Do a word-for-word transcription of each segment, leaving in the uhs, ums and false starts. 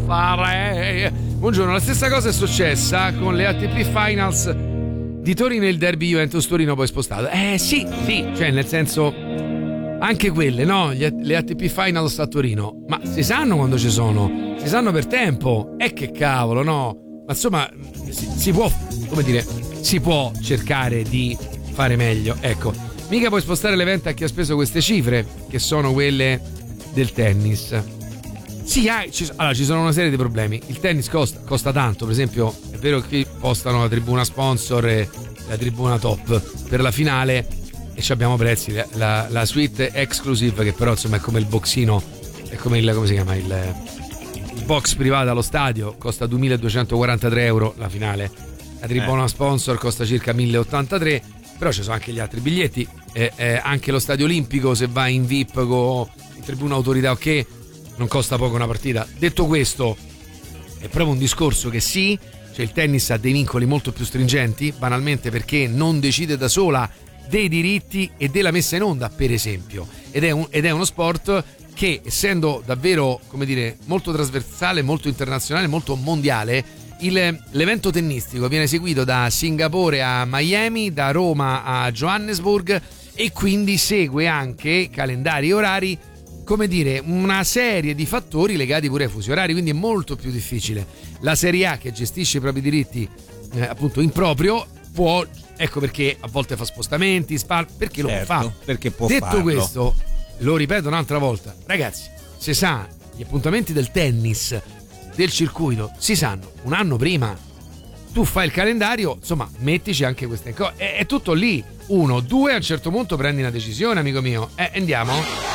fare. Buongiorno, la stessa cosa è successa con le A T P Finals di Torino e il derby Juventus Torino poi spostato. Eh sì, sì, cioè nel senso anche quelle, no? Gli, le A T P Finals a Torino, ma si sanno quando ci sono, si sanno per tempo. E eh, che cavolo, no? Ma insomma si, si può, come dire, si può cercare di fare meglio, ecco. Mica puoi spostare l'evento a chi ha speso queste cifre, che sono quelle del tennis. Sì, ah, ci, allora ci sono una serie di problemi. Il tennis costa, costa tanto, per esempio è vero che postano la tribuna sponsor e la tribuna top per la finale e ci abbiamo prezzi, la, la, la suite exclusive che però insomma è come il boxino, è come il, come si chiama, il, il box privato allo stadio, costa duemiladuecentoquarantatré euro la finale, la tribuna eh. sponsor costa circa milleottantatré, però ci sono anche gli altri biglietti, eh, eh, anche lo stadio olimpico se vai in V I P con in tribuna autorità ok non costa poco una partita. Detto questo, è proprio un discorso che sì, cioè il tennis ha dei vincoli molto più stringenti, banalmente perché non decide da sola dei diritti e della messa in onda, per esempio, ed è, un, ed è uno sport che, essendo davvero, come dire, molto trasversale, molto internazionale, molto mondiale, il, l'evento tennistico viene eseguito da Singapore a Miami, da Roma a Johannesburg, e quindi segue anche calendari e orari, come dire, una serie di fattori legati pure ai fusi orari, quindi è molto più difficile. La Serie A, che gestisce i propri diritti eh, appunto in proprio, può, ecco perché a volte fa spostamenti, spal, perché lo certo, fa. Perché può Detto farlo. questo, lo ripeto un'altra volta, ragazzi, se sa gli appuntamenti del tennis, del circuito, si sanno un anno prima. Tu fai il calendario, insomma, mettici anche queste cose. È, è tutto lì. Uno, due, a un certo punto prendi una decisione, amico mio. Eh, andiamo?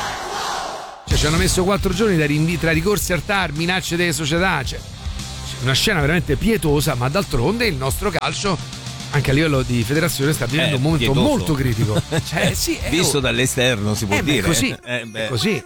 Cioè, ci hanno messo quattro giorni da rinvii tra ricorsi al T A R, minacce delle società. Cioè, una scena veramente pietosa, ma d'altronde il nostro calcio, anche a livello di federazione, sta vivendo eh, un momento pietoso. molto critico. Cioè, sì, Visto oh. dall'esterno si può eh, dire. Beh, così, eh, beh. è così.